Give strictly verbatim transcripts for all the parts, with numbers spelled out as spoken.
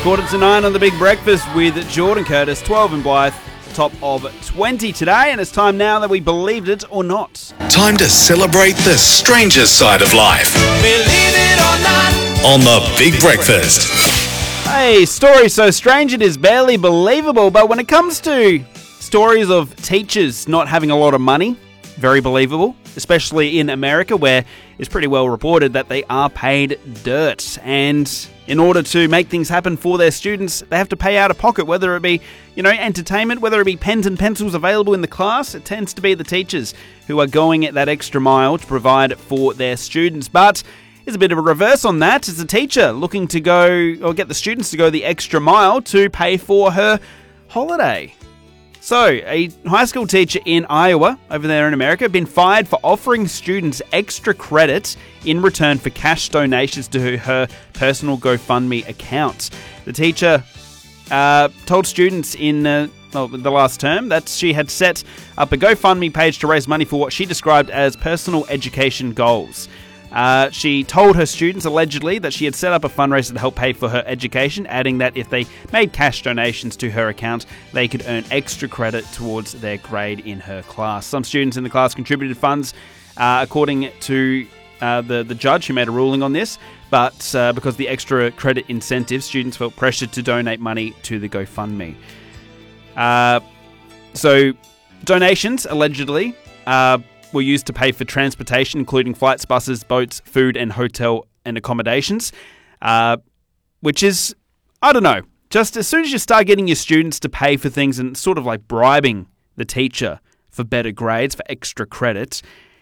Quarter to nine on The Big Breakfast with Jordan Curtis, twelve and Blythe, top of twenty today, and it's time now that we believed it or not. Time to celebrate the stranger side of life. Believe it or not. On The Big Breakfast. Hey, story so strange it is barely believable, but when it comes to stories of teachers not having a lot of money, very believable, especially in America, where it's pretty well reported that they are paid dirt. And in order to make things happen for their students, they have to pay out of pocket, whether it be, you know, entertainment, whether it be pens and pencils available in the class. It tends to be the teachers who are going at that extra mile to provide for their students. But there's a bit of a reverse on that. It's a teacher looking to go, or get the students to go the extra mile to pay for her holiday. So, a high school teacher in Iowa, over there in America, been fired for offering students extra credit in return for cash donations to her personal GoFundMe account. The teacher uh, told students in uh, well, the last term that she had set up a GoFundMe page to raise money for what she described as personal education goals. Uh, she told her students, allegedly, that she had set up a fundraiser to help pay for her education, adding that if they made cash donations to her account, they could earn extra credit towards their grade in her class. Some students in the class contributed funds, uh, according to uh, the, the judge who made a ruling on this, but uh, because of the extra credit incentive, students felt pressured to donate money to the GoFundMe. Uh, so, donations, allegedly, uh, were used to pay for transportation, including flights, buses, boats, food, and hotel and accommodations, uh, which is, I don't know, just as soon as you start getting your students to pay for things and sort of like bribing the teacher for better grades, for extra credit,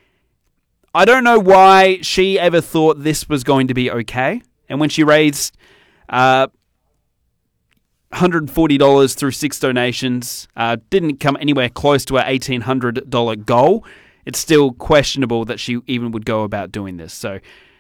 I don't know why she ever thought this was going to be okay. And when she raised uh, one hundred forty dollars through six donations, uh, didn't come anywhere close to her eighteen hundred dollars goal, it's still questionable that she even would go about doing this. So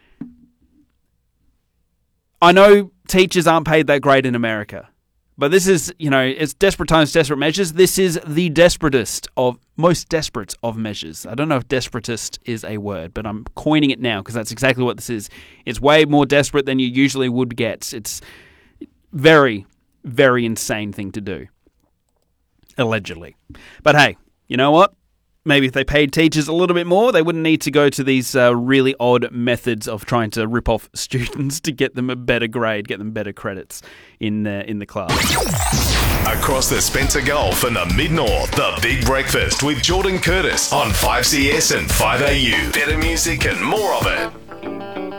I know teachers aren't paid that great in America, but this is, you know, it's desperate times, desperate measures. This is the desperatest of, most desperate of measures. I don't know if desperatest is a word, but I'm coining it now because that's exactly what this is. It's way more desperate than you usually would get. It's very, very insane thing to do, allegedly. But hey, you know what? Maybe if they paid teachers a little bit more, they wouldn't need to go to these uh, really odd methods of trying to rip off students to get them a better grade, get them better credits in uh, in the class. Across the Spencer Gulf and the Mid-North, The Big Breakfast with Jordan Curtis on five C S and five A U. Better music and more of it.